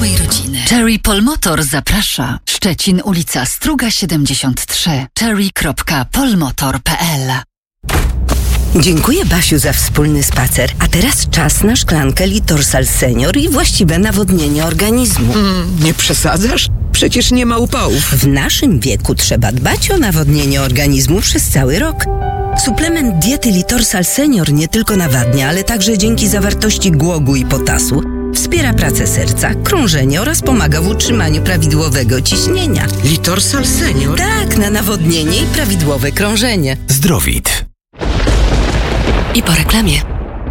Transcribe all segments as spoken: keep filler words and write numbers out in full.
całej rodziny. Cherry Polmotor zaprasza. Szczecin, ulica Struga siedemdziesiąt trzy. cherry kropka polmotor kropka p l. Dziękuję, Basiu, za wspólny spacer. A teraz czas na szklankę Litorsal Senior i właściwe nawodnienie organizmu. Mm, nie przesadzasz? Przecież nie ma upałów. W naszym wieku trzeba dbać o nawodnienie organizmu przez cały rok. Suplement diety Litorsal Senior nie tylko nawadnia, ale także dzięki zawartości głogu i potasu wspiera pracę serca, krążenie oraz pomaga w utrzymaniu prawidłowego ciśnienia. Litorsal Senior? Tak, na nawodnienie i prawidłowe krążenie. Zdrowit. I po reklamie.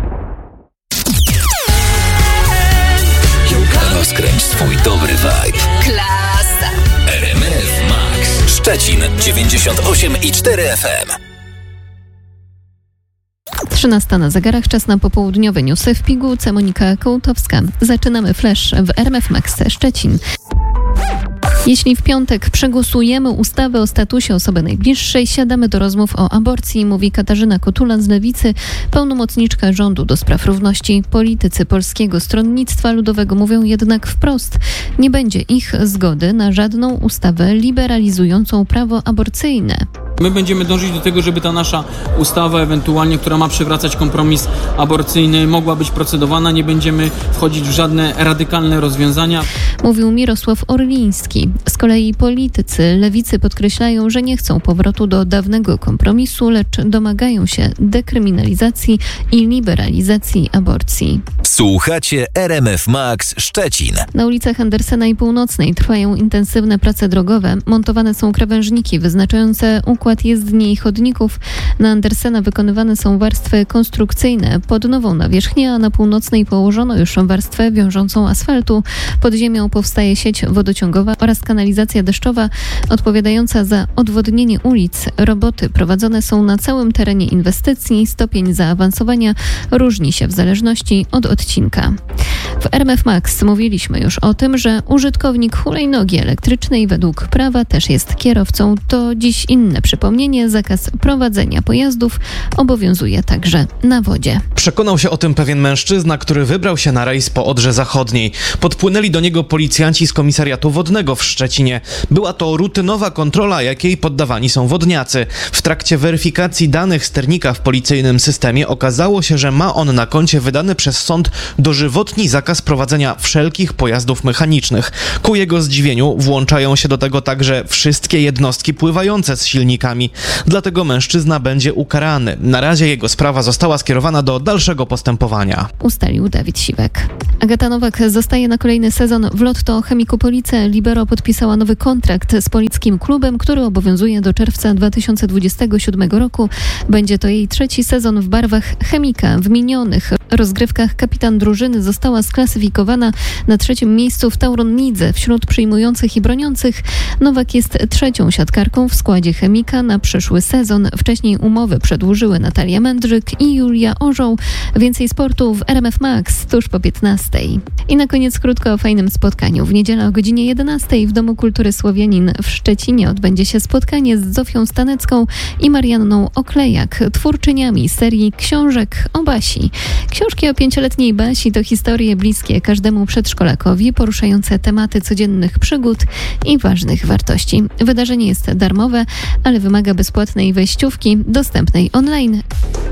Rozkręć swój dobry vibe. Klasa. R M F Max. Szczecin dziewięćdziesiąt osiem i cztery F M. trzynasta na zegarach, czas na popołudniowe newsy. W pigułce Monika Kołtowska. Zaczynamy flash w R M F Max Szczecin. Jeśli w piątek przegłosujemy ustawę o statusie osoby najbliższej, siadamy do rozmów o aborcji, mówi Katarzyna Kotula z Lewicy, pełnomocniczka rządu do spraw równości. Politycy Polskiego Stronnictwa Ludowego mówią jednak wprost, nie będzie ich zgody na żadną ustawę liberalizującą prawo aborcyjne. My będziemy dążyć do tego, żeby ta nasza ustawa ewentualnie, która ma przywracać kompromis aborcyjny, mogła być procedowana. Nie będziemy wchodzić w żadne radykalne rozwiązania. Mówił Mirosław Orliński. Z kolei politycy Lewicy podkreślają, że nie chcą powrotu do dawnego kompromisu, lecz domagają się dekryminalizacji i liberalizacji aborcji. Słuchacie R M F Max Szczecin. Na ulicach Andersena i Północnej trwają intensywne prace drogowe. Montowane są krawężniki wyznaczające układ jezdni i chodników. Na Andersena wykonywane są warstwy konstrukcyjne pod nową nawierzchnię, a na Północnej położono już warstwę wiążącą asfaltu. Pod ziemią powstaje sieć wodociągowa oraz kanalizacja deszczowa odpowiadająca za odwodnienie ulic. Roboty prowadzone są na całym terenie inwestycji. Stopień zaawansowania różni się w zależności od odcinka. W R M F Max mówiliśmy już o tym, że użytkownik hulajnogi elektrycznej według prawa też jest kierowcą. To dziś inne przypomnienie. Zakaz prowadzenia pojazdów obowiązuje także na wodzie. Przekonał się o tym pewien mężczyzna, który wybrał się na rejs po Odrze Zachodniej. Podpłynęli do niego policjanci z komisariatu wodnego w Szczecinie. Była to rutynowa kontrola, jakiej poddawani są wodniacy. W trakcie weryfikacji danych sternika w policyjnym systemie okazało się, że ma on na koncie wydany przez sąd dożywotni zakaz prowadzenia wszelkich pojazdów mechanicznych. Ku jego zdziwieniu włączają się do tego także wszystkie jednostki pływające z silnikami. Dlatego mężczyzna będzie ukarany. Na razie jego sprawa została skierowana do dalszego postępowania. Ustalił Dawid Siwek. Agata Nowak zostaje na kolejny sezon w Lotto Chemiku Police. Libero podpisała nowy kontrakt z polickim klubem, który obowiązuje do czerwca dwa tysiące dwudziestego siódmego roku. Będzie to jej trzeci sezon w barwach Chemika. W minionych rozgrywkach kapitan drużyny została sklasyfikowana na trzecim miejscu w Tauron Lidze. Wśród przyjmujących i broniących Nowak jest trzecią siatkarką w składzie Chemika na przyszły sezon. Wcześniej umowy przedłużyły Natalia Mędrzyk i Julia Orzeł. Więcej sportu w R M F Max tuż po piętnastej. I na koniec krótko o fajnym spotkaniu. W niedzielę o godzinie jedenastej w Domu Kultury Słowianin w Szczecinie odbędzie się spotkanie z Zofią Stanecką i Marianną Oklejak, twórczyniami serii książek o Basi. Książki o pięcioletniej Basi to historie bliskie każdemu przedszkolakowi, poruszające tematy codziennych przygód i ważnych wartości. Wydarzenie jest darmowe, ale wymaga bezpłatnej wejściówki, dostępnej online.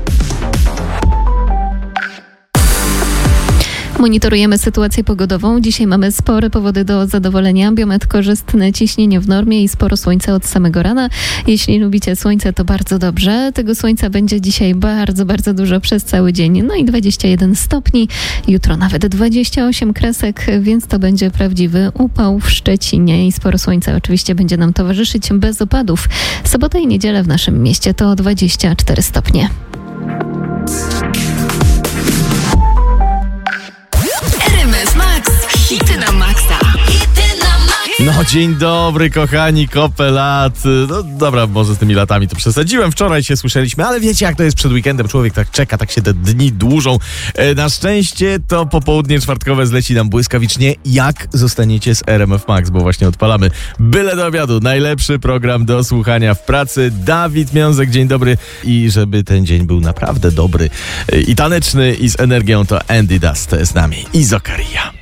Monitorujemy sytuację pogodową. Dzisiaj mamy spore powody do zadowolenia. Biometr korzystne, ciśnienie w normie i sporo słońca od samego rana. Jeśli lubicie słońce, to bardzo dobrze. Tego słońca będzie dzisiaj bardzo, bardzo dużo przez cały dzień. No i dwadzieścia jeden stopni. Jutro nawet dwadzieścia osiem kresek, więc to będzie prawdziwy upał w Szczecinie i sporo słońca oczywiście będzie nam towarzyszyć bez opadów. Sobota i niedziela w naszym mieście to dwadzieścia cztery stopnie. Hity na maksa. Hity na maksa. No dzień dobry kochani, kopę lat. No dobra, może z tymi latami to przesadziłem. Wczoraj się słyszeliśmy, ale wiecie jak to jest przed weekendem. Człowiek tak czeka, tak się te dni dłużą. E, na szczęście to popołudnie czwartkowe zleci nam błyskawicznie. Jak zostaniecie z R M F Max, bo właśnie odpalamy byle do obiadu. Najlepszy program do słuchania w pracy. Dawid Miązek, dzień dobry. I żeby ten dzień był naprawdę dobry e, i taneczny i z energią, to Andy Dust z nami i Zokaria.